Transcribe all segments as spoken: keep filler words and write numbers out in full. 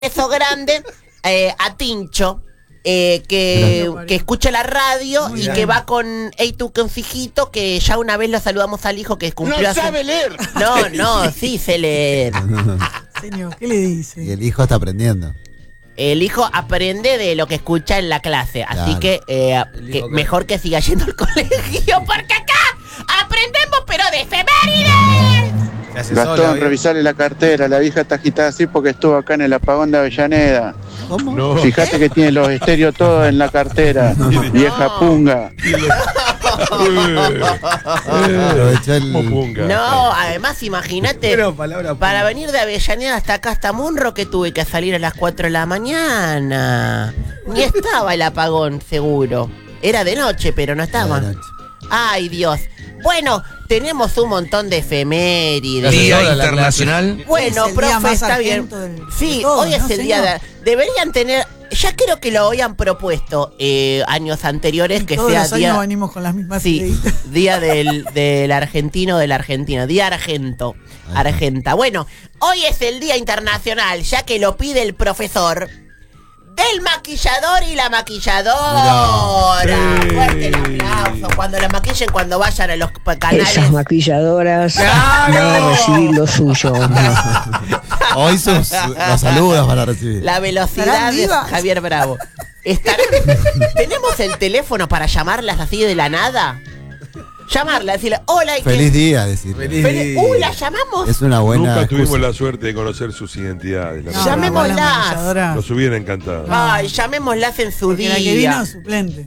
Beso grande eh, a Tincho, eh, que, que escucha la radio Muy y bien. que va con Ey tú con su hijito, que ya una vez lo saludamos al hijo que cumplió ¡No hace- sabe leer! No, no, sí sé leer. Señor, ¿qué le dice? Y el hijo está aprendiendo. El hijo aprende de lo que escucha en la clase, así Claro. que, eh, El que hijo que- mejor que siga yendo al colegio, porque acá aprendemos pero de efemérides. Se hace sola, Gastón, ¿bien? revisale la cartera. La vieja está agitada así porque estuvo acá en el apagón de Avellaneda. ¿Cómo? No, Fíjate que tiene los estéreos todos en la cartera. Vieja No. punga. Aprovechó el... como punga. No, además imagínate, Bueno, palabra para venir de Avellaneda hasta acá, hasta Munro, que tuve que salir a las cuatro de la mañana. Ni estaba el apagón, seguro. Era de noche, pero no estaba. De noche. Ay, Dios. Bueno, tenemos un montón de efemérides. Día Día la Internacional. Bueno, Es el día profe, más está bien. argento del- de Sí, todos, hoy es ¿no, el día señor? de... Deberían tener... Ya creo que lo habían propuesto eh, años anteriores, que Todos sea los años día... venimos con las mismas Sí, ideitas. día del, del argentino del argentino, día argento, Ajá. argenta. Bueno, hoy es el día internacional, ya que lo pide el profesor, del maquillador y la maquilladora. Mirá. Fuerte el Sí. aplauso cuando la maquillen, cuando vayan a los pa- canales. Esas maquilladoras ¡Claro! van a recibir lo suyo. Hoy sus, los saludos para recibir. La velocidad ¿Estarán de vivas? Javier Bravo. ¿Estarán? ¿Tenemos el teléfono para llamarlas así de la nada? Llamarla, decirle, hola, ¿y qué? Feliz día, decir. Feliz Feliz- día. Uy, la llamamos. Es una buena Nunca tuvimos excusa. la suerte de conocer sus identidades. la No, verdad. Llamémoslas. la maquilladora. Nos hubiera encantado. Ay, llamémoslas en su Porque día. la que vino es suplente.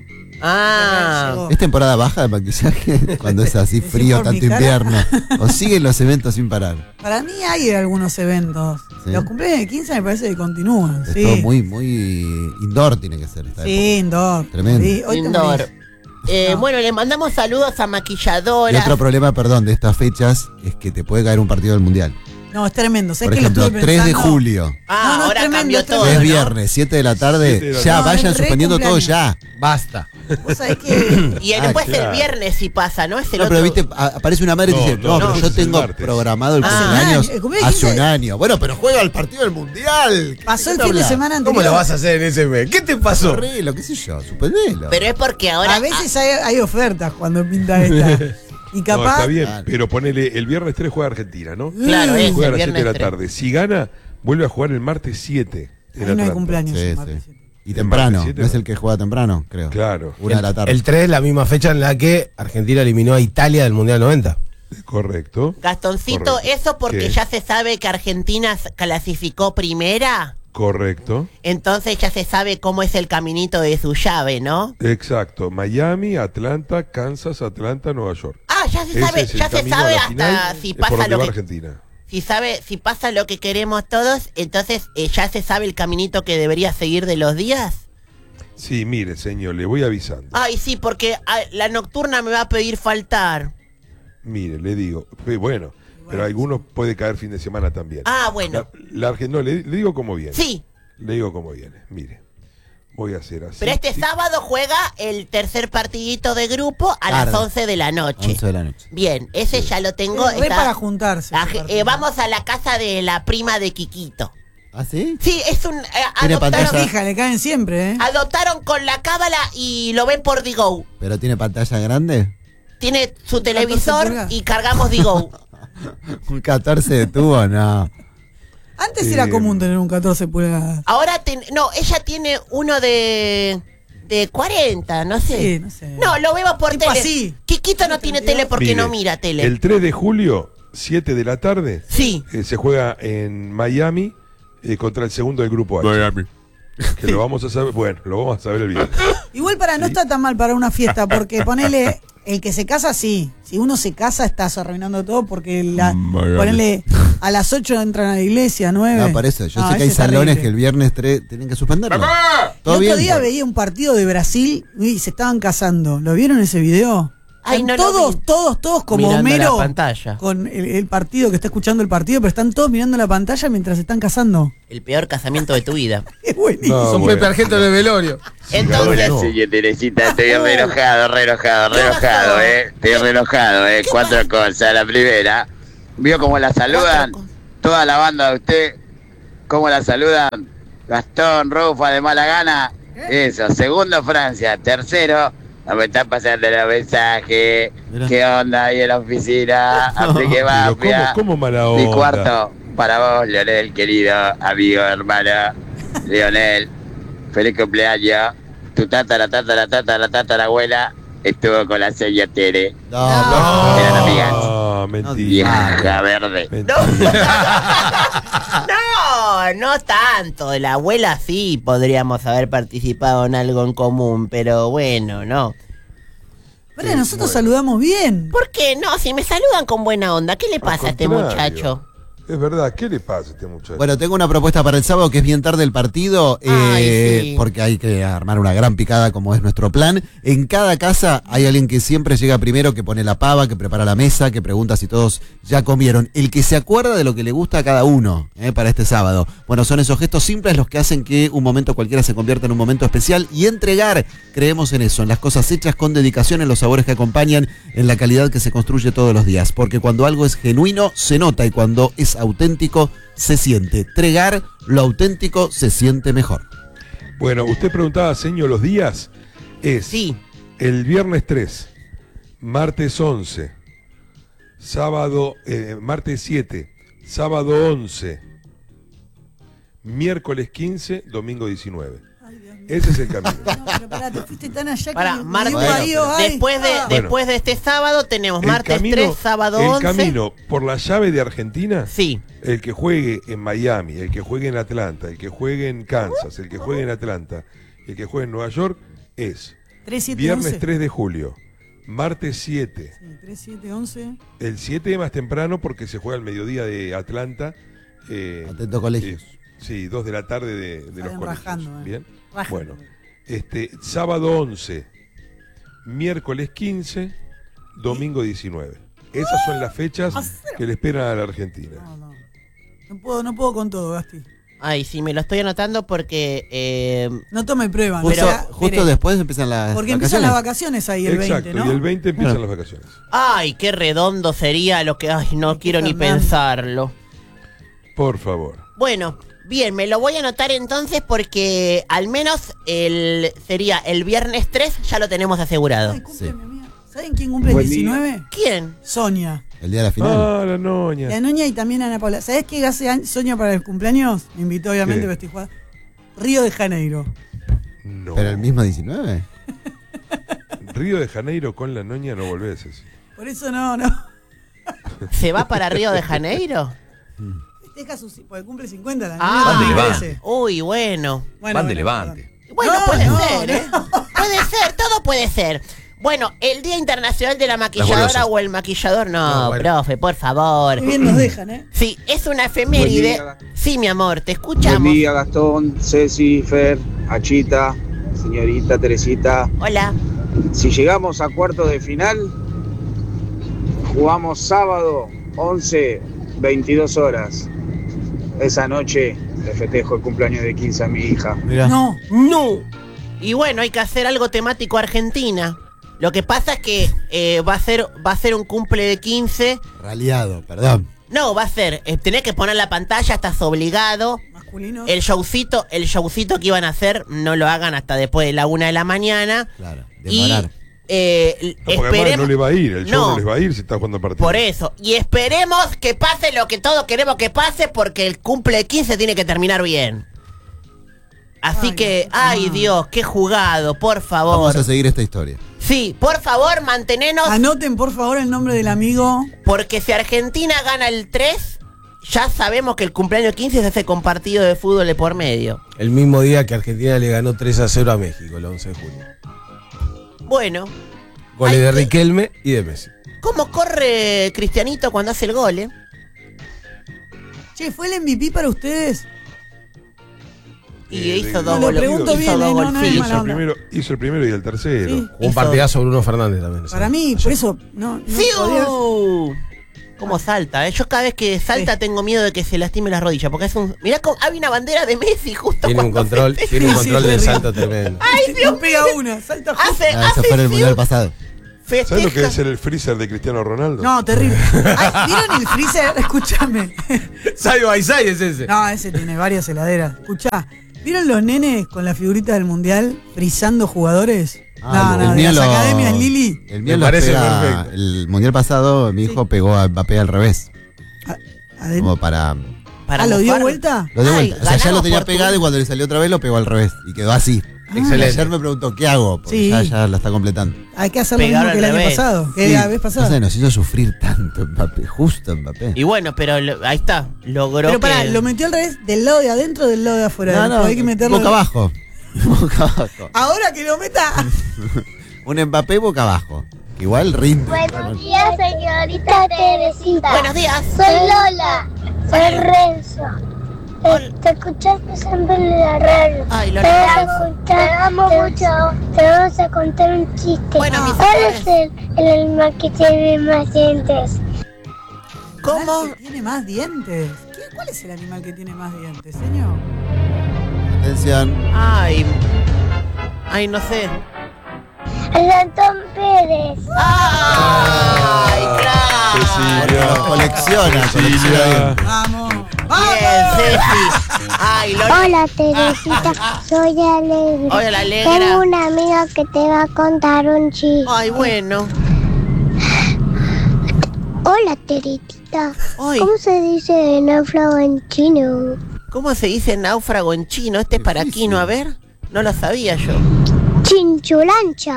Ah, Llegó. ¿Es temporada baja de maquillaje? Cuando es así ¿Decís frío, por tanto mi cara? invierno. ¿O siguen los eventos sin parar? Para mí hay algunos eventos. Sí. Los cumpleaños de quince me parece que continúan. Es Sí, todo muy, muy indoor tiene que ser esta sí, indoor. Tremendo. Sí, hoy indoor. también. Eh, No. Bueno, le mandamos saludos a época. Y maquilladoras. otro problema, perdón, de estas fechas es que te puede caer un partido del Mundial. No, es tremendo. ¿Sabes Por que lo ejemplo, estuve tres de pensando? julio. Ah, No, no, es ahora tremendo, cambió es todo. tremendo. Es ¿no? viernes, siete de la tarde. Siete de la Ya tarde. vayan No, el re suspendiendo todo cumpleaños. ya. Basta. Vos sabés que Y Ah, después claro. el viernes si pasa, ¿no? Es el No, otro. pero viste, a- aparece una madre y No, dice, no, no, pero no, yo es el tengo martes. programado el Ah. cumpleaños El cumpleaños hace un quince. año. Bueno, pero juega el partido del Mundial. pasó el ¿Qué fin de habla? semana anterior. ¿Cómo lo vas a hacer en ese mes? ¿Qué te pasó? Correlo, qué sé yo, suspendelo. Pero es porque ahora. A veces hay, hay ofertas cuando pinta esta. Y No, capaz. está bien, Claro. pero ponele, el viernes tres juega Argentina, ¿no? Claro, es Juega a el las siete de la viernes tres. tarde. Si gana, vuelve a jugar el martes siete. en Ahí no hay Atlanta. cumpleaños. Sí, el sí. martes. Y temprano, martes siete, no es ¿no? el que juega temprano, creo. Claro, Una de la tarde. El tres, la misma fecha en la que Argentina eliminó a Italia del Mundial noventa. correcto. Gastoncito, Correcto. eso porque ¿Qué? ya se sabe que Argentina s- clasificó primera. Correcto. Entonces ya se sabe cómo es el caminito de su llave, ¿no? Exacto. Miami, Atlanta, Kansas, Atlanta, Nueva York. Ah, ya se Ese sabe, es el ya se camino a sabe la hasta final, si es por pasa donde lo va que Argentina. si sabe, si pasa lo que queremos todos, entonces eh, ya se sabe el caminito que debería seguir de los días. Sí, mire, señor, le voy avisando. Ay, sí, porque ah, la nocturna me va a pedir faltar. Mire, le digo. eh, Bueno, pero algunos puede caer fin de semana también. Ah, bueno. La, la Argen- no, le, le digo cómo viene. Sí, Le digo cómo viene. Mire, voy a hacer así. pero este Sí. sábado juega el tercer partidito de grupo a las Tarde. once de la noche. once de la noche. Bien, ese ya lo tengo. Es re está- para juntarse. Ah, ese eh, partido. vamos a la casa de la prima de Quiquito. ¿Ah, sí? Sí, es un... eh, Tiene Pero adoptaron, pantalla. fija, le caen siempre, ¿eh? adoptaron con la cábala y lo ven por Digo. ¿Pero tiene pantalla grande? Tiene su catorce televisor pulgadas. y cargamos Digo. Un catorce de tubo, no. Antes Eh, era común tener un catorce pulgadas. Ahora, ten- no, ella tiene uno de... de cuarenta, no sé. Sí, no sé. No, lo vemos por Tipo tele. así. Quiquito no tiene tele porque Mire, no mira tele. El tres de julio, siete de la tarde, Sí. eh, se juega en Miami eh, contra el segundo del grupo H. Miami. Que lo vamos a saber, bueno, lo vamos a saber el viernes. Igual para no está tan mal para una fiesta, porque ponele, el que se casa, sí. Si uno se casa, estás arruinando todo, porque la, Miami. ponele, a las ocho entran a la iglesia, nueve. No, por eso. Yo No, sé que hay ese es salones terrible. que el viernes tres tienen que suspenderlo. El ¿Todo otro bien? día veía un partido de Brasil y se estaban casando. ¿Lo vieron ese video? Ay, Están no lo todos, vi. todos, todos como Mirando Homero la pantalla. con el, el partido que está escuchando el partido, pero están todos mirando la pantalla mientras se están casando. El peor casamiento de tu vida. Es buenísimo. No, Son bueno. Pepe Argento en el velorio. Entonces, No. Sí, Teresita, estoy Uh. re enojado, re enojado, re ¿Qué enojado, pasó? eh. Estoy re enojado, eh. ¿Qué Cuatro cosas. La primera, vio cómo la saludan Cuatro co- toda la banda de usted. ¿Cómo la saludan? Gastón Rufa de Mala Gana. Eso, segundo Francia. Tercero, no me están pasando los mensajes. Mirá. ¿Qué onda ahí en la oficina? Así que Pero va, ¿cómo, cómo mala onda? Y cuarto, para vos, Leonel, querido amigo, hermano. Leonel, feliz cumpleaños. Tu tata, la tata, la tata, la tata, la abuela estuvo con la señora Tere. No, no. Eran amigas. No, mentira. Vieja verde. Mentira. No, no tanto. La abuela sí podríamos haber participado en algo en común, pero bueno, no. Pero nosotros saludamos bien. ¿Por qué no? Si me saludan con buena onda, ¿qué le pasa a este contrario. muchacho? Es verdad, ¿qué le pasa a este muchacho? Bueno, tengo una propuesta para el sábado que es bien tarde el partido, Ay, eh, sí. porque hay que armar una gran picada como es nuestro plan. En cada casa hay alguien que siempre llega primero, que pone la pava, que prepara la mesa, que pregunta si todos ya comieron. El que se acuerda de lo que le gusta a cada uno eh, para este sábado. Bueno, son esos gestos simples los que hacen que un momento cualquiera se convierta en un momento especial y entregar, creemos en eso, en las cosas hechas con dedicación, en los sabores que acompañan, en la calidad que se construye todos los días. Porque cuando algo es genuino, se nota, y cuando es auténtico, se siente. Entregar lo auténtico se siente mejor. Bueno, usted preguntaba, señor, los días. Es Sí. el viernes tres, martes once, sábado, eh, martes siete, sábado once, miércoles quince, domingo diecinueve. Ay, Dios mío. Ese es el camino. No, pero pará, te fuiste tan allá Para, que martes, me dio ahí, ay, después, de, ah. Bueno. después de este sábado tenemos El martes camino- tres, sábado el once. camino por la llave de Argentina. Sí. El que juegue en Miami, el que juegue en Atlanta, el que juegue en Kansas, el que juegue en Atlanta, el que juegue en Nueva York, es tres, siete, viernes once. tres de julio, martes siete, Sí, tres, siete, once. el siete más temprano porque se juega al mediodía de Atlanta. eh, Atento, colegios. eh, sí, dos de la tarde de, de los Salen colegios. rajando, eh. Bien. Rajando. Bueno, este sábado once, miércoles quince, domingo diecinueve. Esas son las fechas que le esperan a la Argentina. No, no. No puedo, no puedo con todo, Gasti. Ay, sí, me lo estoy anotando porque... eh, No tome prueba. Justo, no sea- justo espere. después empiezan las Porque empiezan vacaciones. las vacaciones ahí el Exacto, veinte, ¿no? y el veinte empiezan Claro. las vacaciones. Ay, qué redondo sería lo que... Ay, no quiero ni Fernando. pensarlo. Por favor. Bueno, bien, me lo voy a anotar entonces porque al menos el sería el viernes tres, ya lo tenemos asegurado. Ay, cumple Sí. mi amiga. ¿Saben quién cumple el Buen día. diecinueve? ¿Quién? Sonia. El día de la final. Ah, la noña. La Noña y también Ana Paula. ¿Sabés qué hace an- Sonia para el cumpleaños? Me invitó, obviamente, ¿Qué? pero estoy jugando. Río de Janeiro. No. Pero el mismo diecinueve. Río de Janeiro con la noña no volvés. es- Por eso no, no. ¿Se va para Río de Janeiro? Festeja su... Porque cumple cincuenta la Ah. niña. también Levante. merece. Uy, bueno. Bueno, Van de bueno, Levante. Bueno, No, puede no, ser, no. ¿eh? Puede ser, todo puede ser. Bueno, el Día Internacional de la Maquilladora golosas. o el maquillador, no, No, bueno. profe, por favor. Qué bien nos dejan, ¿eh? Sí, es una efeméride. Buen día. Sí, mi amor, te Buen escuchamos. día, Gastón, Ceci, Fer, Achita, señorita Teresita. Hola. Si llegamos a cuartos de final, jugamos sábado, once, veintidós horas. Esa noche le festejo el cumpleaños de quince a mi hija. Mirá. No. No. Y bueno, hay que hacer algo temático Argentina. Lo que pasa es que eh, va a ser va a ser un cumple de quince. Raleado, perdón. No, va a ser, eh, tenés que poner la pantalla, estás obligado. Masculino. El showcito, el showcito que iban a hacer, no lo hagan hasta después de la una de la mañana. Claro, Y demorar. eh, No, porque además esperemos. no le va a ir, el show No. no les va a ir si está jugando partido. Por eso. Y esperemos que pase lo que todos queremos que pase, porque el cumple de quince tiene que terminar bien. Así Ay, que, la puta ay madre. Dios, qué jugado, por favor. Vamos a seguir esta historia. Sí, por favor, mantenenos, Anoten, por favor, el nombre del amigo. porque si Argentina gana el tres, ya sabemos que el cumpleaños quince se hace con partido de fútbol de por medio. El mismo día que Argentina le ganó tres a cero a México, el once de julio. Bueno, Goles Ay, de qué- Riquelme y de Messi. ¿cómo corre Cristianito cuando hace el gol, eh? Che, ¿fue el M V P para ustedes? Y Eh, hizo de- dos No, lo goles. pregunto Hizo bien, dos eh, no, no es golcillos. hizo, mala el onda. primero, hizo el primero y el tercero. Sí. Un Hizo- partidazo Bruno Fernández también. Para mí, por eso, no, no ¡Sí! podía- ¿Cómo salta? eh? Yo cada vez que salta Sí. tengo miedo de que se lastime la rodilla, porque es un... Mirá, cómo- había una bandera de Messi justo Tiene un cuando control, festeja. tiene un Sí, control sí, del sí. salto tremendo. ¡Ay, Se Dios te pega mío! una, salta Hace, justo. Ah, eso hace fue en el fiu, mundial pasado. ¿Sabes lo que Festeja. es el freezer de Cristiano Ronaldo? No, terrible. Ay, ¿vieron el freezer? Escúchame. Side by side es ese. No, ese tiene varias heladeras. Escuchá, ¿vieron los nenes con la figurita del mundial frizando jugadores? Ah, no, no, de las lo- academias Lili. El mío Me lo parece pega- perfecto. El mundial pasado, mi hijo pegó a Mbappé al revés. Adentro. Como para. Para Ah, ¿lo dio mofar. vuelta? Lo dio Ay, vuelta. O sea, ya ganamos lo tenía por tu- pegado y cuando le salió otra vez lo pegó al revés. Y quedó así. Excelente. Ayer me preguntó, ¿qué hago? Porque Sí. ya, ya la está completando. Hay que hacer lo Pegar mismo que el al año revés. pasado. Que Sí. la vez pasada. No sé, nos hizo sufrir tanto Mbappé. Justo Mbappé. Y bueno, pero lo- ahí está. Logró Pero pará, que... ¿lo metió al revés del lado de adentro o del lado de afuera? No, no, Hay que meterlo boca abajo. Boca abajo. Ahora que lo meta. Un Mbappé boca abajo. Que igual rinde. Buenos días, señorita Teresita. Buenos días. Soy Lola. Soy Renzo. Eh, te escuchaste siempre en la radio. Ay, Te Lola. vas a contar- Te amo mucho. Te vamos a contar un chiste. Bueno, mis ¿Cuál amores. es el, el animal que tiene más dientes? ¿Cómo? ¿El que tiene más dientes? ¿Qué- ¿Cuál es el animal que tiene más dientes, señor? Atención. Ay. Ay, no sé. El Antón Pérez. Ay, claro. Porque Cecilia. los colecciona. colecciona Cecilia. bien. ¡Vamos! Bien, ¡Vamos! Ceci. Ay, Lola. Hola, Teresita. Soy Alegre. Hola, Alegra. Tengo una amiga que te va a contar un chiste. Ay, bueno. Hola, Teresita. Ay. ¿Cómo se dice náufrago en chino? ¿Cómo se dice náufrago en chino? Este es para Quino, a ver. No lo sabía yo. Chinchulancha.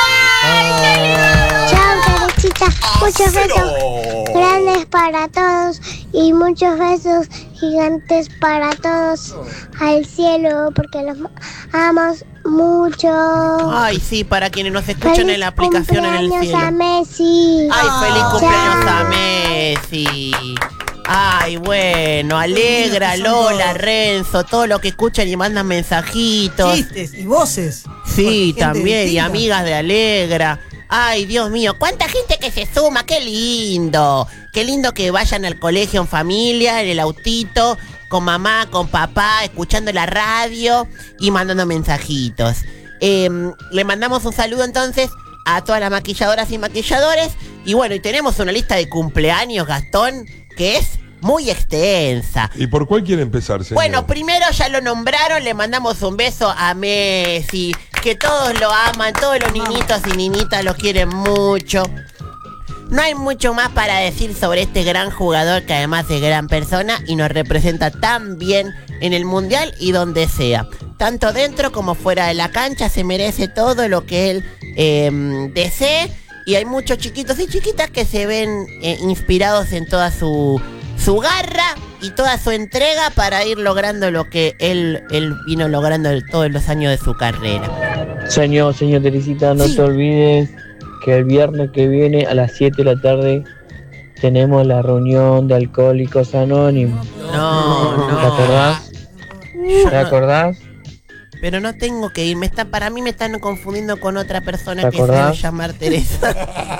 Chao, Teresita. Muchos besos grandes para todos y muchos besos gigantes para todos al cielo porque los amamos mucho. Ay, sí, para quienes nos escuchan en la aplicación en el cumpleaños a cielo. Messi. Ay, feliz Ah. cumpleaños Chao. a Messi. Ay, bueno, Alegra, Qué lindo que son Lola, todos. Renzo, todo lo que escuchan y mandan mensajitos. Chistes y voces. Sí, Porque gente también, y distinta. amigas de Alegra. Ay, Dios mío, cuánta gente que se suma, qué lindo. Qué lindo que vayan al colegio en familia, en el autito, con mamá, con papá, escuchando la radio y mandando mensajitos. Eh, le mandamos un saludo entonces a todas las maquilladoras y maquilladores. Y bueno, y tenemos una lista de cumpleaños, Gastón, que es muy extensa. ¿Y por cuál quiere empezar, señor? Bueno, primero ya lo nombraron, le mandamos un beso a Messi, que todos lo aman, todos los niñitos y niñitas lo quieren mucho. No hay mucho más para decir sobre este gran jugador que además es gran persona y nos representa tan bien en el mundial y donde sea. Tanto dentro como fuera de la cancha se merece todo lo que él eh, desee y hay muchos chiquitos y chiquitas que se ven eh, inspirados en toda su, su garra y toda su entrega para ir logrando lo que él, él vino logrando todos los años de su carrera. Señor, señor Teresita, no Sí. te olvides que el viernes que viene a las siete de la tarde tenemos la reunión de Alcohólicos Anónimos. No, ¿Te no. acordás? Yo ¿Te no- acordás? Pero no tengo que ir, me está, para mí me están confundiendo con otra persona ¿Te que se debe acordás? llamar Teresa.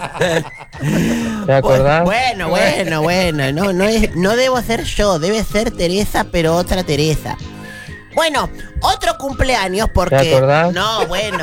¿Te acordás? Bueno, bueno, bueno, no, no, es, no debo ser yo, debe ser Teresa, pero otra Teresa. Bueno, otro cumpleaños porque... ¿Te acordás? No, bueno.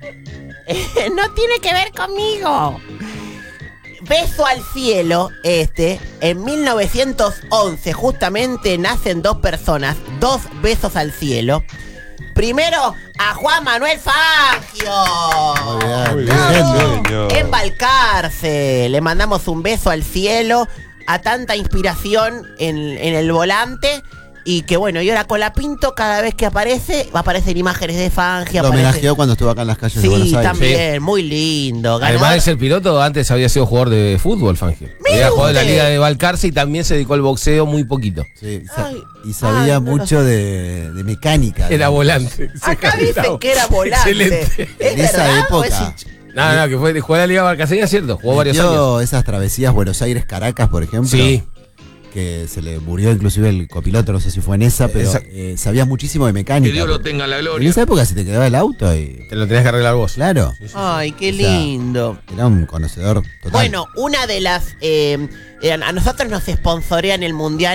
Eh, no tiene que ver conmigo. Beso al cielo, este, en mil novecientos once justamente nacen dos personas, dos besos al cielo. Primero, a Juan Manuel Fangio. Muy bien, Muy bien. bien, señor. En Balcarce, le mandamos un beso al cielo, a tanta inspiración en, en el volante. Y que bueno, y ahora Colapinto cada vez que aparece, va a aparecer imágenes de Fangio. Lo aparece- homenajeó cuando estuvo acá en las calles de Buenos Sí, Aires. también, muy lindo. Además Ganador- de ser piloto, antes había sido jugador de fútbol, Fangio. Había jugado en la usted. Liga de Balcarce y también se dedicó al boxeo muy poquito. Sí, y sa- Ay, y sabía ay, no lo mucho de, de mecánica. Era ¿no? volante. Acá dicen que era volante. Excelente. ¿Es En esa verdad o época. es hincha? No, no, que fue, jugó en la Liga de Balcarce, es cierto, jugó varios años. Metió esas travesías Buenos Aires-Caracas, por ejemplo. Sí. Que se le murió inclusive el copiloto, no sé si fue en esa, pero Esa- eh, sabía muchísimo de mecánica. Que Dios lo tenga en la En gloria. esa época se te quedaba el auto y... Te lo tenías que arreglar vos. Claro, Ay, qué O sea, lindo. era un conocedor total. Bueno, una de las... eh, eh, a nosotros nos sponsorean el Mundial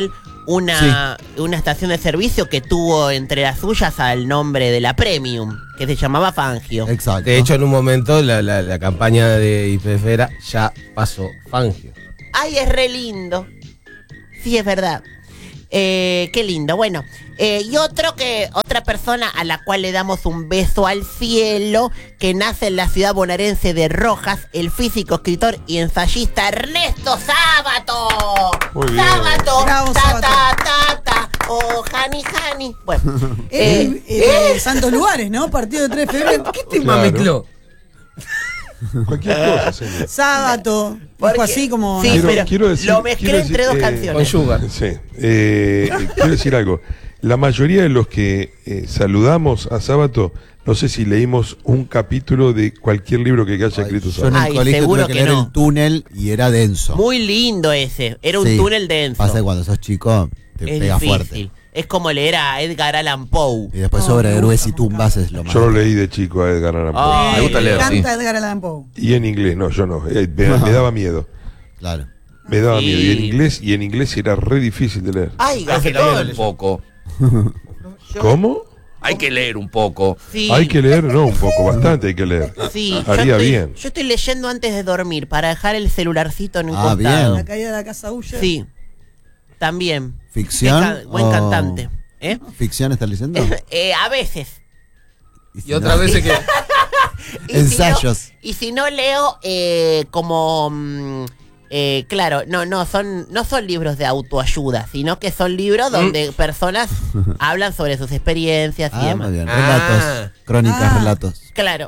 una, una estación de servicio que tuvo entre las suyas al nombre de la Premium, que se llamaba Fangio. Exacto. De hecho, en un momento la, la, la campaña de I P F era ya pasó Fangio. Ay, es re lindo. Sí, es verdad. Eh, qué lindo. Bueno, eh, y otro que otra persona a la cual le damos un beso al cielo, que nace en la ciudad bonaerense de Rojas, el físico, escritor y ensayista Ernesto Sábato. Muy bien. Sábato, Bravo, ta, Sábato. ta, ta, ta, oh, honey, honey. Bueno, Eh, eh, eh, Santos Lugares, ¿no? Partido de tres de febrero. ¿Qué te Claro. mezcló? Cualquier cosa, señor. Sábato. Porque- Dijo así como. Sí, no sé. pero Quiero decir- lo mezclé quiero entre decir, dos eh, canciones. Con Sugar. Sí. Eh, quiero decir algo. La mayoría de los que eh, saludamos a Sábato, no sé si leímos un capítulo de cualquier libro que haya Ay, escrito yo en Sábato. el Ay, colegio seguro tuve que que leer no. el túnel y era denso. Muy lindo ese. Era un Sí. túnel denso. Pasa que cuando sos chico te Es pega difícil. fuerte. Es como leer a Edgar Allan Poe. Y después No, sobre me héroes gusta, y me tumbas es lo más. Yo lo leí de chico a Edgar Allan Poe. Ay, Me gusta leer, Me sí. encanta Edgar Allan Poe. Y en inglés, no, yo no. Eh, me, me daba miedo. Claro. Me daba Sí. miedo. Y en inglés, y en inglés era re difícil de leer. Ay, Hay que leer un Gastón. poco. Yo- ¿Cómo? Hay que leer un poco. Sí, Hay que leer, no, un poco, bastante hay que leer. sí, yo Haría estoy, bien. Yo estoy leyendo antes de dormir para dejar el celularcito en un Ah, costado. La caída de la casa Usher. Sí, también. ¿Ficción? Es ca- buen o- cantante. ¿Eh? ¿Ficción estás leyendo? Eh, a veces. si Y otras no- veces que. Y si Ensayos. no- y si no leo, eh, como. mm, eh, claro, no, no, son, no son libros de autoayuda, sino que son libros donde personas hablan sobre sus experiencias y Ah, demás. muy bien. Ah. Relatos. Crónicas, Ah. relatos. Claro.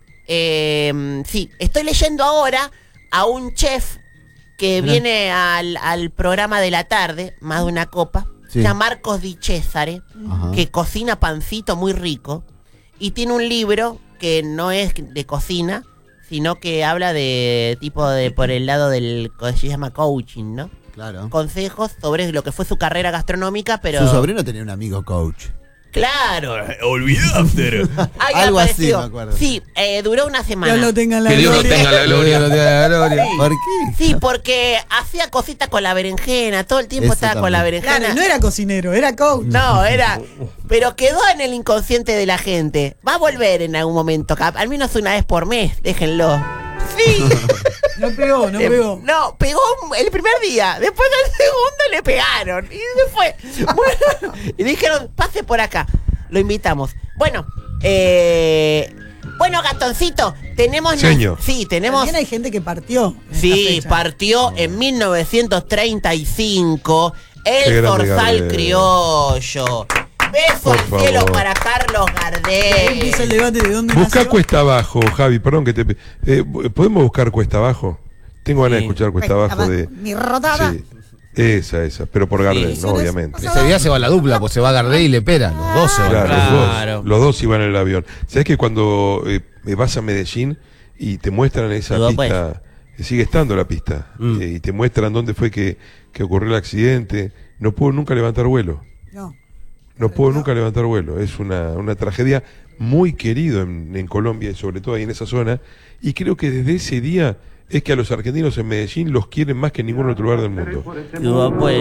Eh, sí, estoy leyendo ahora a un chef que Mirá. viene al, al programa de la tarde, más de una copa, Sí. se llama Marcos Di Cesare, Ajá. que cocina pancito muy rico, y tiene un libro que no es de cocina, sino que habla de tipo de por el lado del, se llama coaching, ¿no? Claro. Consejos sobre lo que fue su carrera gastronómica, pero... Su sobrino tenía un amigo coach. Claro. Olvidaste. Ay, Algo así, apareció. me acuerdo. Sí, eh, duró una semana. Dios lo tenga en la Que Dios lo gloria. tenga la gloria. Lo tiene la gloria. ¿Por qué? Sí, porque hacía cositas con la berenjena, todo el tiempo Eso estaba con la también. berenjena. Claro, no era cocinero, era coach. No, era. Pero quedó en el inconsciente de la gente. Va a volver en algún momento, cap- al menos una vez por mes, déjenlo. Sí. No pegó, no Eh, pegó. No, pegó el primer día. Después del segundo le pegaron. Y se fue. Bueno, y dijeron, pase por acá. Lo invitamos. Bueno, eh. Bueno, Gastoncito, tenemos. Señor. Sí, tenemos. También hay gente que partió. en Sí, esta fecha. partió en mil novecientos treinta y cinco Qué el grande Zorzal Gardel. Criollo. Beso Por al cielo favor. para Carlos Ahí empieza el Gardel. debate de dónde Busca nació. Cuesta Abajo, Javi, perdón que te... pe- eh, ¿Podemos buscar Cuesta Abajo? Tengo ganas de Sí. escuchar Cuesta Abajo de... Mi rotada. Sí, esa, esa, pero por Gardel, Sí. ¿no? Obviamente. Ese día se va la dupla, pues se va Gardel y Lepera. Los dos se van. Claro, Claro. Los, dos, los dos iban en el avión. ¿Sabes que cuando eh, vas a Medellín y te muestran esa Los dos, pista, eh, sigue estando la pista, Mm. eh, y te muestran dónde fue que, que ocurrió el accidente, no puedo nunca levantar vuelo. No. No puedo nunca levantar vuelo. Es una, una tragedia muy querido en, en Colombia y sobre todo ahí en esa zona. Y creo que desde ese día es que a los argentinos en Medellín los quieren más que en ningún otro lugar del mundo. Pues,